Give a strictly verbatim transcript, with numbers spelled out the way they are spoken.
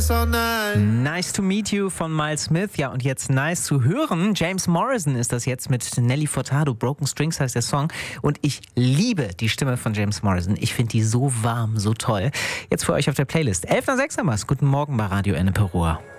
this all night. Nice to meet you von Miles Smith. Ja, und jetzt nice zu hören. James Morrison ist das jetzt mit Nelly Furtado. Broken Strings heißt der Song. Und ich liebe die Stimme von James Morrison. Ich finde die so warm, so toll. Jetzt für euch auf der Playlist. elf nach sechs haben wir's. Guten Morgen bei Radio Ennepe Ruhr.